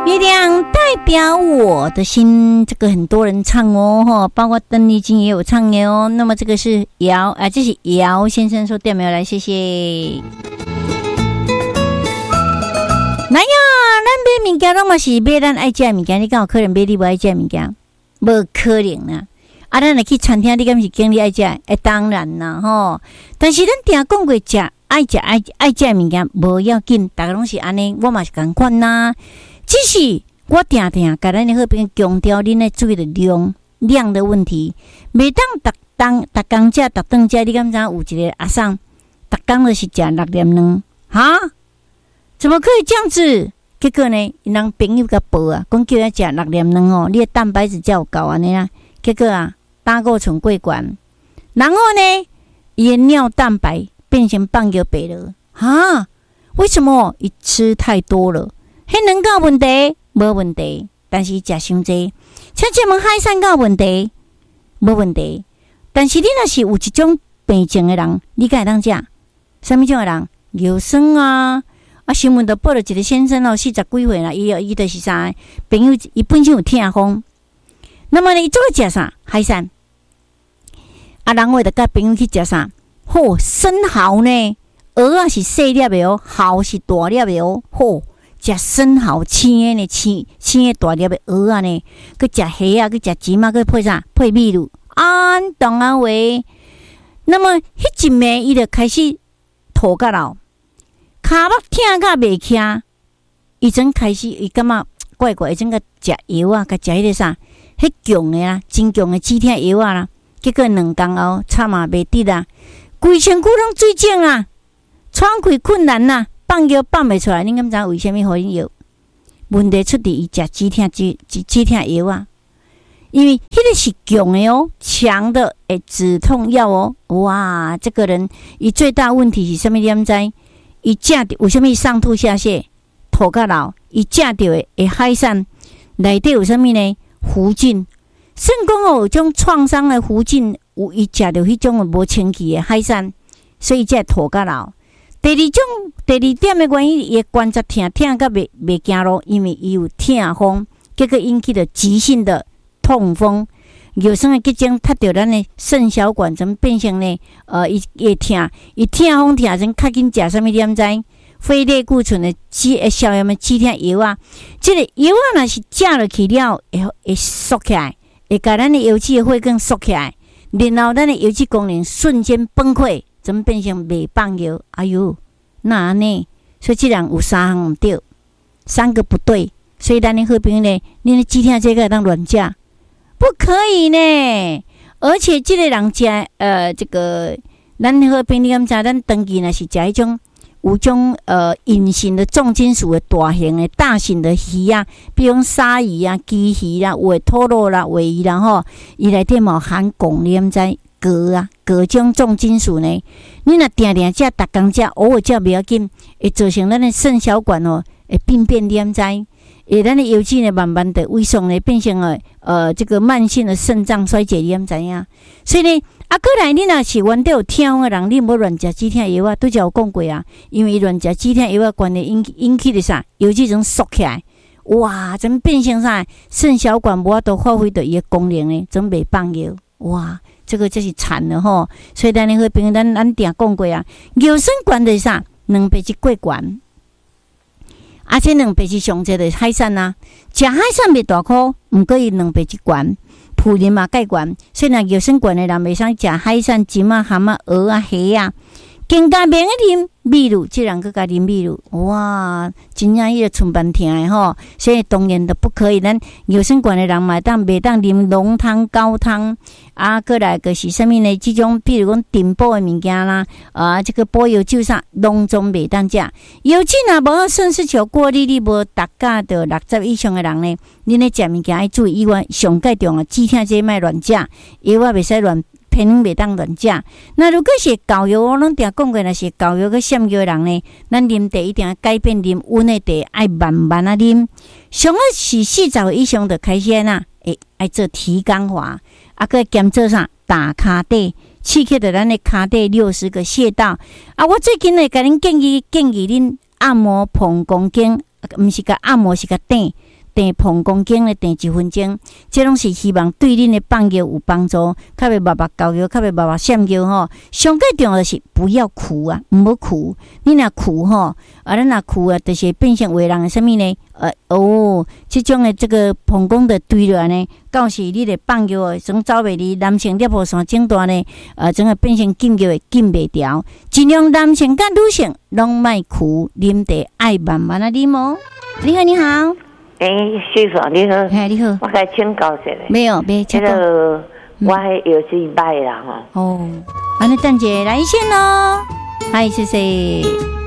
月亮代表我的心，这个很多人唱哦，包括邓丽君也有唱的哦。那么这个是姚这是姚先生说对没有？来，谢谢。来呀，咱买物件拢嘛是买咱爱食的物件，你敢有可能买你不爱食的物件？无可能啦！咱来去餐厅，你敢是经理爱食？当然啦吼。但是咱定讲过食爱食的物件，无要紧，大家拢是安尼，我嘛是共款啦。只是我定定甲咱的好朋友强调，恁要注意的量的问题。每当逐工食、逐顿食，你敢知有一个阿桑，逐工都是食6粒卵，哈？怎么可以这样子？结果呢，因人朋友甲报啊，讲叫他食6粒卵哦，你的蛋白质才有够安尼啊。结果啊，胆固醇过悬，然后呢，伊的尿蛋白变成放尿白了，哈？为什么？伊吃太多了。迄卵有问题？无问题，但是食伤济。请问海产有问题？无问题。但是你若是有一种病症的人，你敢会当食？什么种的人？尿酸啊！新闻都报了一个先生哦，40几岁啦，伊就是啥？朋友伊本身有痛风，那么呢，伊做食啥？海产。人会就甲朋友去食啥？生蚝呢？蚵仔是细粒的哦，蚝是大粒的哦，食生蚝青的呢，青的大粒的蚵仔呢，去食虾啊，去食钱嘛，去配啥？配米露，当然喂。那么迄一暝伊就开始吐到老，骹目痛甲袂起，伊真开始伊感觉怪怪，伊真甲食药啊，甲食迄个啥？迄强的啦，真强的止痛药啊啦。结果2工后，差嘛袂得啦，规身躯拢水肿啊，喘气困难啦。放药放袂出来，你敢知为什么互因药？问题出伫伊食止痛药啊，因为迄个是强的哦，强的止痛药哦。哇，这个人伊最大问题是什么？你敢知？伊食着为什么上吐下泻、吐到老？伊食着的海产内底有什么呢？弧菌。肾讲有种创伤的弧菌，有伊食着迄种无清气的海产，所以才吐到老。第二点的原因，伊的关节痛到袂行路，因为伊有痛风，结果引起了急性的痛风。尿酸的结晶踢到咱的肾小管，怎么变成呢？伊会痛，伊痛风痛成较紧食什么？你知？非类固醇的消炎的止痛药啊，这个药啊，若是食落去了，会缩起来，会把咱的油脂的血管缩起来，然后咱的油脂功能瞬间崩溃。怎么变成袂放药？哎呦，那安尼，所以这人有3项唔对，3个不对，所以咱的好朋友呢，你的止痛这个当乱食，不可以呢。而且这个人食这个咱的好朋友，你敢知？咱长期若是食迄种有种隐形的重金属的大型的鱼啊，比如鲨鱼啊、鲫鱼啦、尾拖罗啦、尾鱼啦吼，伊内底嘛含汞，你敢知？各种重金属呢，你若定食、逐工食、偶尔食袂要紧，会造成咱的肾小管会病变，你知？会咱的油脂呢慢慢的萎缩呢，变成了这个慢性的肾脏衰竭，你知影？所以呢，过来你若是原底有痛风的人，你无乱食止痛药啊，拄则有讲过啊，因为乱食止痛药啊，关系引起的啥？油脂种缩起来，哇，怎么变成啥？肾小管无法度发挥到伊的功能呢？怎袂放药？哇！这个就是惨了吼，所以咱的好朋友，咱定讲过啊，尿酸悬的啥，2倍是过悬，而且2倍是上济的海产啊，食海产袂大颗，毋过伊2倍是悬，普林嘛介悬，所以若尿酸悬的人袂使食海产、金啊、蛤蟆、蚵啊、虾啊，更加免啉米露，这人佮啉米露，哇，真正伊个寸半疼的吼，所以当然都不可以。咱尿酸悬的人嘛，袂当啉浓汤、高汤。过来个是啥物呢？这种比如讲炖补的物件啦，这个补药酒啥，拢总袂当食。尤其若无肾丝球过滤，你无达到到60以上的人呢，恁咧食物件要注意，以外上介重啊，止痛这莫乱食，药啊袂使乱偏袂当乱食。那如果是高药，我拢定讲过，若是高药个闪药的人呢，咱啉茶一定要改变啉温的茶，爱慢慢啊啉。上个是40岁以上就开始啊，爱做提肛法。佮兼做啥打骹底，刺激着咱的骹底60个穴道。我最近呢，甲恁建议恁按摩膀胱经，毋是甲按摩，是甲顶订膀胱经的订1分钟，这拢是希望对恁的放尿有帮助，较袂密交尿，较袂密闪尿吼。上最重要的是不要哭啊，毋好哭。你若哭吼，咱若哭啊，就是变成为人的什么呢？这种的这个膀胱的堆落呢，到时你的放尿哦，总走袂离，男性尿布线整段呢，整个变成禁尿会禁袂掉。尽量男性甲女性拢莫哭，啉茶爱慢慢啊啉哦。你好，你好。 师傅你好。 你好。 我该请教一下。 没有， 这个我迄药是歹啦吼。 安尼等者来一线咯。嗨，谢谢。